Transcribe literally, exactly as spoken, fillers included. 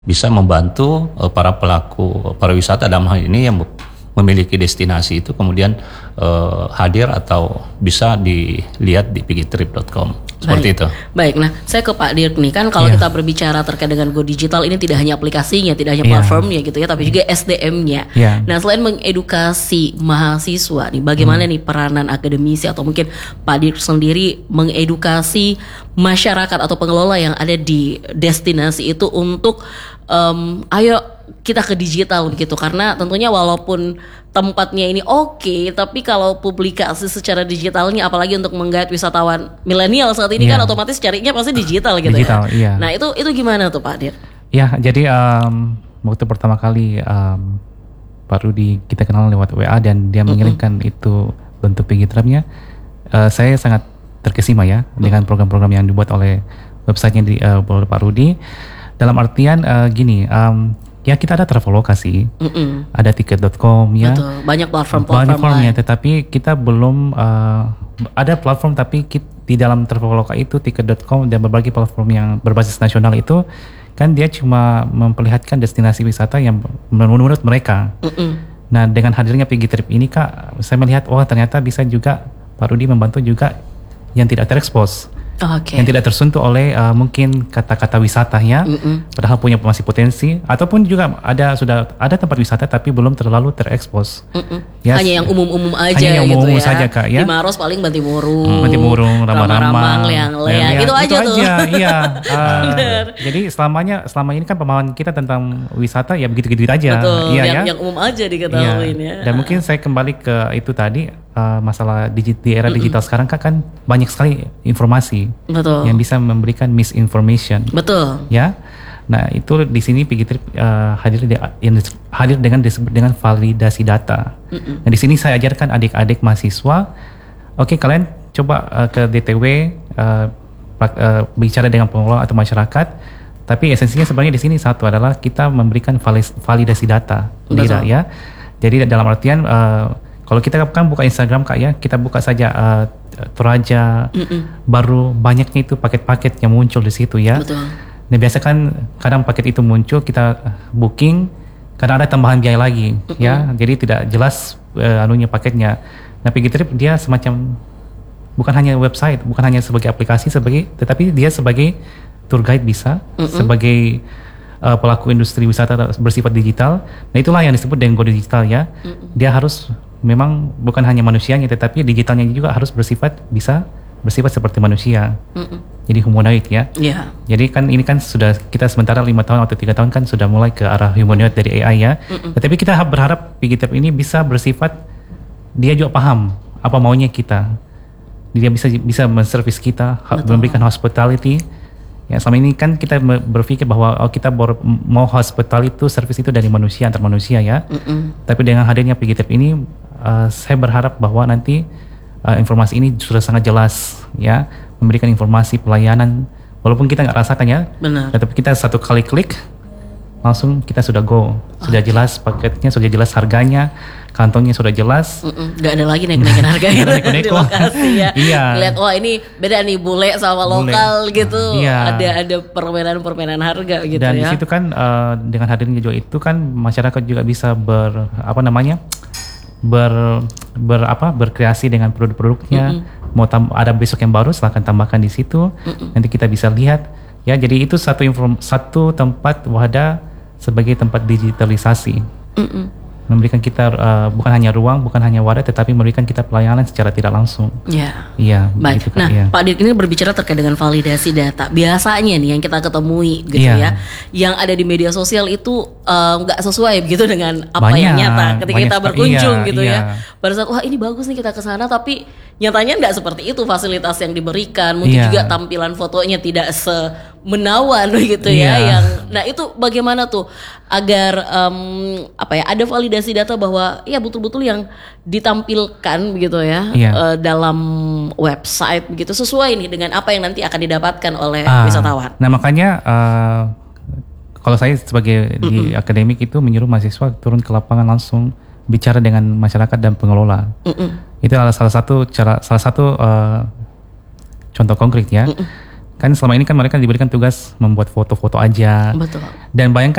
bisa membantu uh, para pelaku pariwisata dalam hal ini yang memiliki destinasi itu kemudian uh, hadir atau bisa dilihat di pigitrip dot com. Seperti Baik. itu. Baik, nah saya ke Pak Dirk nih, kan kalau Yeah. kita berbicara terkait dengan Go Digital ini tidak hanya aplikasinya, tidak hanya Yeah. platformnya gitu ya, tapi juga S D M-nya. Yeah. Nah, selain mengedukasi mahasiswa nih, bagaimana Hmm. nih peranan akademisi atau mungkin Pak Dirk sendiri mengedukasi masyarakat atau pengelola yang ada di destinasi itu untuk em, ayo kita ke digital begitu, karena tentunya walaupun tempatnya ini oke, tapi kalau publikasi secara digitalnya, apalagi untuk menggait wisatawan milenial saat ini Iya. kan otomatis carinya pasti digital gitu Digital, ya. iya. Nah itu itu gimana tuh Pak Dir? Ya, jadi um, waktu pertama kali um, Pak Rudi kita kenal lewat W A dan dia mengirimkan itu bentuk pigitripnya, uh, saya sangat terkesima ya mm. dengan program-program yang dibuat oleh websitenya di, uh, oleh Pak Rudi. Dalam artian uh, gini, um, ya kita ada Traveloka sih, Mm-mm. ada tiket dot com ya. Betul, banyak platform-platform Banyak platformnya, lain. tetapi kita belum uh, ada platform, tapi kita, di dalam Traveloka itu tiket dot com dan berbagai platform yang berbasis nasional itu kan dia cuma memperlihatkan destinasi wisata yang menurut mereka. Mm-mm. Nah, dengan hadirnya Pigitrip ini Kak, saya melihat oh ternyata bisa juga Pak Rudi membantu juga yang tidak terekspos. Oke. Yang tidak tersentuh oleh uh, mungkin kata-kata wisatanya, Mm-mm. padahal punya masih potensi, ataupun juga ada sudah ada tempat wisata tapi belum terlalu terekspos. Mm-mm. Ya, Hanya yang umum-umum aja hanya yang gitu umum-umum ya. saja, Kak, ya. Di Maros paling Bantimurung, Bantimurung, Rama-Rama, Leang-leang, ya, itu aja itu tuh. aja, iya. Uh, jadi selamanya selama ini kan pemahaman kita tentang wisata ya begitu-gitu aja, Betul, iya yang, ya. yang umum aja Iya. diketahuin ya. Dan mungkin saya kembali ke itu tadi uh, masalah digi- di era Mm-mm. digital sekarang kan, kan banyak sekali informasi Betul. yang bisa memberikan misinformation. Betul. Ya, nah itu di sini Pigitrip uh, hadir di, yang dis- hadir dengan disebut dengan validasi data. Mm-mm. Nah di sini saya ajarkan adik-adik mahasiswa, oke kalian coba uh, ke D T W uh, prak- uh, bicara dengan pengelola atau masyarakat, tapi esensinya sebenarnya di sini satu adalah kita memberikan valis- validasi data, Betul. ya. Jadi dalam artian uh, kalau kita kan buka Instagram Kak ya, kita buka saja uh, Toraja, Mm-mm. baru banyaknya itu paket-paket yang muncul di situ ya. Betul. Nah biasa kan kadang paket itu muncul kita booking, kadang ada tambahan biaya lagi mm-hmm. ya, jadi tidak jelas uh, anunya paketnya. Nah Pigitrip dia semacam bukan hanya website, bukan hanya sebagai aplikasi, sebagai tetapi dia sebagai tour guide bisa, mm-hmm. sebagai uh, pelaku industri wisata bersifat digital. Nah itulah yang disebut dengan Go Digital ya. Mm-hmm. Dia harus memang bukan hanya manusianya, tetapi digitalnya juga harus bersifat bisa bersifat seperti manusia. Mm-mm. Jadi humanoid ya. Iya. Jadi kan ini kan sudah kita sementara lima tahun atau tiga tahun kan sudah mulai ke arah humanoid dari A I ya. Mm-mm. Tetapi kita berharap Pigitrip ini bisa bersifat dia juga paham apa maunya kita. Dia bisa bisa menservis kita, Betul. memberikan hospitality. Ya selama ini kan kita berpikir bahwa oh, kita ber, mau hospitality itu service itu dari manusia antar manusia ya. Mm-mm. Tapi dengan hadirnya Pigitrip ini uh, saya berharap bahwa nanti uh, informasi ini sudah sangat jelas ya, memberikan informasi pelayanan walaupun kita nggak rasakan ya. Benar. Tapi kita satu kali klik langsung kita sudah go, sudah Okay. jelas paketnya, sudah jelas harganya, kantongnya sudah jelas. Mm-mm. Gak ada lagi naik-naikin harganya di Neko-neko. lokasi ya. Iya. Lihat wah ini beda nih bule sama Bule. lokal gitu. Iya. Ada ada permainan-permainan harga gitu Dan ya. di situ kan uh, dengan hadirnya juga itu kan masyarakat juga bisa ber apa namanya ber ber apa berkreasi dengan produk-produknya. Mm-mm. Mau tam- ada besok yang baru silahkan tambahkan di situ. Mm-mm. Nanti kita bisa lihat ya. Jadi itu satu inform satu tempat wadah sebagai tempat digitalisasi. Mm-mm. Memberikan kita uh, bukan hanya ruang, bukan hanya wadah, tetapi memberikan kita pelayanan secara tidak langsung. Ya. Iya. Baik. begitu, Kak, Nah, iya. Pak Dirk ini berbicara terkait dengan validasi data. Biasanya nih yang kita ketemui gitu Iya. ya, yang ada di media sosial itu nggak uh, sesuai begitu dengan apa Banyak, yang nyata ketika banyak kita sekali. berkunjung Iya, gitu iya. ya. Pada saat wah ini bagus nih kita ke sana, tapi nyatanya nggak seperti itu fasilitas yang diberikan. Mungkin Iya. juga tampilan fotonya tidak semenawan gitu ya. Iya. Yang, nah itu bagaimana tuh agar um, apa ya ada validasi data bahwa ya betul-betul yang ditampilkan begitu ya Iya. uh, dalam website begitu sesuai nih dengan apa yang nanti akan didapatkan oleh Ah, wisatawan. Nah makanya uh, kalau saya sebagai di akademik itu menyuruh mahasiswa turun ke lapangan langsung bicara dengan masyarakat dan pengelola. Mm-mm. Itu adalah salah satu cara, salah satu uh, contoh konkret ya. Mm-mm. Kan selama ini kan mereka diberikan tugas membuat foto-foto aja. Betul. Dan bayangkan